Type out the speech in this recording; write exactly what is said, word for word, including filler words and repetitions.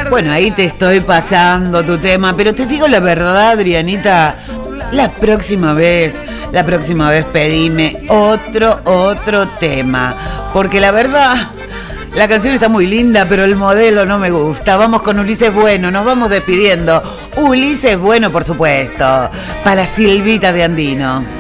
Bueno, ahí te estoy pasando tu tema, pero te digo la verdad, Adrianita, la próxima vez, la próxima vez pedime otro, otro tema, porque la verdad, la canción está muy linda, pero el modelo no me gusta. Vamos con Ulises Bueno, nos vamos despidiendo. Ulises Bueno, por supuesto, para Silvita de Andino.